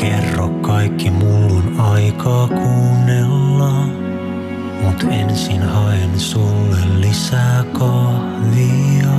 kerro kaikki, mulla on aikaa kuunnella. Mut ensin haen sulle lisää kahvia.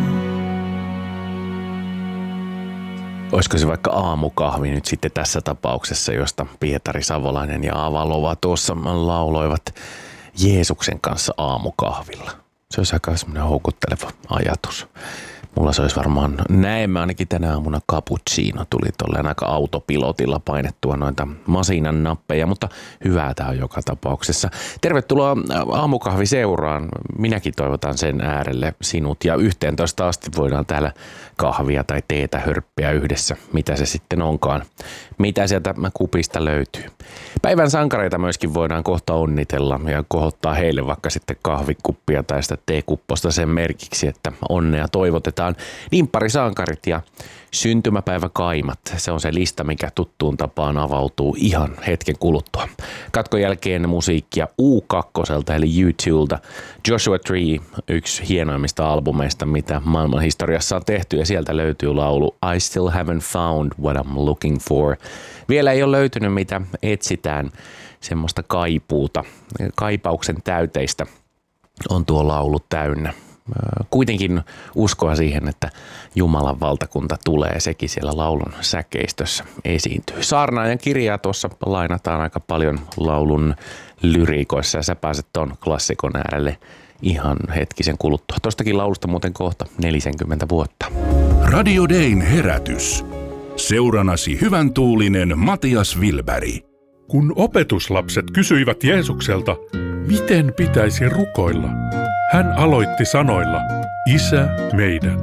Olisiko se vaikka aamukahvi nyt sitten tässä tapauksessa, josta Pietari Savolainen ja Aava Lova tuossa lauloivat Jeesuksen kanssa aamukahvilla. Se olisi aika semmoinen houkutteleva ajatus. Mulla se olisi varmaan, näemme ainakin tänä aamuna cappuccino tuli tolleen aika autopilotilla painettua noita masinan nappeja, mutta hyvää tää on joka tapauksessa. Tervetuloa aamukahviseuraan. Minäkin toivotan sen äärelle sinut ja 11 asti voidaan täällä kahvia tai teetä hörppiä yhdessä, mitä se sitten onkaan. Mitä sieltä kupista löytyy. Päivän sankareita myöskin voidaan kohta onnitella ja kohottaa heille vaikka sitten kahvikuppia tai sitä teekupposta sen merkiksi, että onnea toivotetaan. Nimpparisankarit ja syntymäpäiväkaimat. Se on se lista, mikä tuttuun tapaan avautuu ihan hetken kuluttua. Katkon jälkeen musiikkia U2 eli U2:lta. Joshua Tree, yksi hienoimmista albumeista, mitä maailman historiassa on tehty, ja sieltä löytyy laulu I Still Haven't Found What I'm Looking For. Vielä ei ole löytynyt, mitä etsitään, semmoista kaipuuta, kaipauksen täyteistä on tuo laulu täynnä. Kuitenkin uskoa siihen, että Jumalan valtakunta tulee, sekin siellä laulun säkeistössä esiintyy. Saarnaajan kirjaa tuossa lainataan aika paljon laulun lyriikoissa ja sä pääset ton klassikon äärelle ihan hetkisen kuluttua. Tostakin laulusta muuten kohta 40 vuotta. Radio Dayn herätys. Seuranasi hyvän tuulinen Matias Wilberg. Kun opetuslapset kysyivät Jeesukselta, miten pitäisi rukoilla, hän aloitti sanoilla, Isä meidän.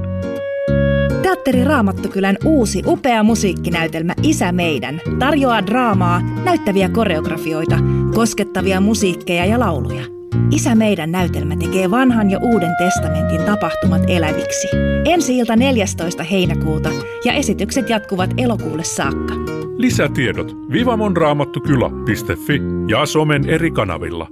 Teatteri Raamattukylän uusi upea musiikkinäytelmä Isä meidän tarjoaa draamaa, näyttäviä koreografioita, koskettavia musiikkeja ja lauluja. Isä meidän näytelmä tekee vanhan ja uuden testamentin tapahtumat eläviksi. Ensi-ilta 14. heinäkuuta ja esitykset jatkuvat elokuulle saakka. Lisätiedot vivamonraamattukylä.fi ja somen eri kanavilla.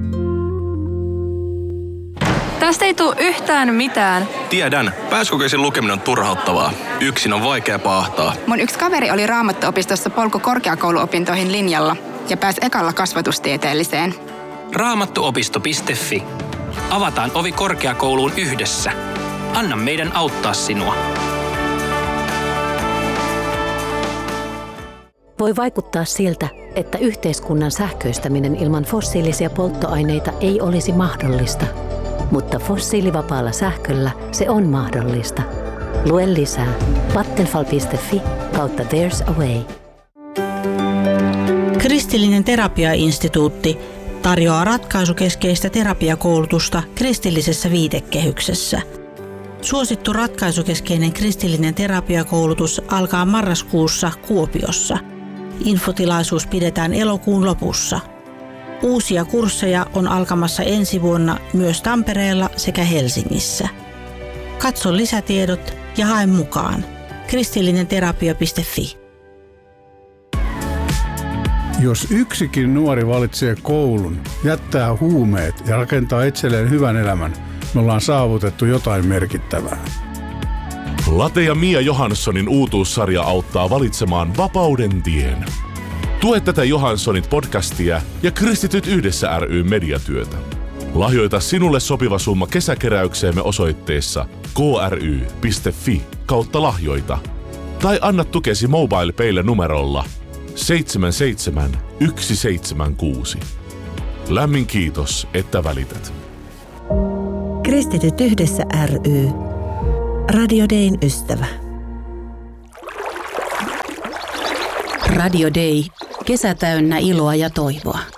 Tästä ei tule yhtään mitään. Tiedän. Pääsykokeisen lukeminen on turhauttavaa. Yksin on vaikea paahtaa. Mun yksi kaveri oli Raamattuopistossa polku korkeakouluopintoihin linjalla ja pääsi ekalla kasvatustieteelliseen. Raamattuopisto.fi. Avataan ovi korkeakouluun yhdessä. Anna meidän auttaa sinua. Voi vaikuttaa siltä, että yhteiskunnan sähköistäminen ilman fossiilisia polttoaineita ei olisi mahdollista. Mutta fossiilivapaalla sähköllä se on mahdollista. Lue lisää vattenfall.fi/there's a way. Kristillinen terapiainstituutti tarjoaa ratkaisukeskeistä terapiakoulutusta kristillisessä viitekehyksessä. Suosittu ratkaisukeskeinen kristillinen terapiakoulutus alkaa marraskuussa Kuopiossa. Infotilaisuus pidetään elokuun lopussa. Uusia kursseja on alkamassa ensi vuonna myös Tampereella sekä Helsingissä. Katso lisätiedot ja hae mukaan. kristillinenterapia.fi. Jos yksikin nuori valitsee koulun, jättää huumeet ja rakentaa itselleen hyvän elämän, me ollaan saavutettu jotain merkittävää. Late ja Mia Johanssonin uutuussarja auttaa valitsemaan vapauden tien. Tue tätä Johanssonit podcastia ja Kristityt yhdessä ry mediatyötä. Lahjoita sinulle sopiva summa kesäkeräykseemme osoitteessa kry.fi/lahjoita tai anna tukesi MobilePaylle numerolla 77176. Lämmin kiitos, että välität. Kristityt yhdessä ry. Radio Dayn ystävä. Radio Day. Kesä täynnä iloa ja toivoa.